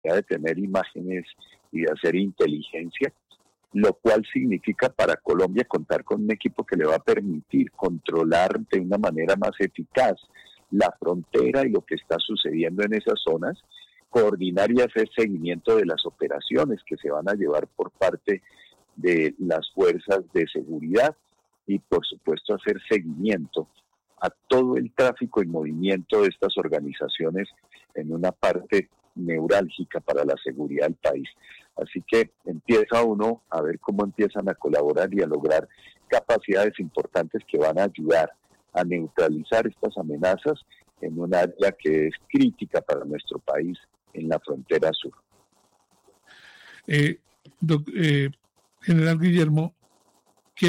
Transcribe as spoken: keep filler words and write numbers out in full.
de tener imágenes y de hacer inteligencia, lo cual significa para Colombia contar con un equipo que le va a permitir controlar de una manera más eficaz la frontera y lo que está sucediendo en esas zonas, coordinar y hacer seguimiento de las operaciones que se van a llevar por parte de las fuerzas de seguridad y por supuesto hacer seguimiento a todo el tráfico y movimiento de estas organizaciones en una parte neurálgica para la seguridad del país. Así que empieza uno a ver cómo empiezan a colaborar y a lograr capacidades importantes que van a ayudar a neutralizar estas amenazas en un área que es crítica para nuestro país en la frontera sur. Eh, doc, eh, General Guillermo,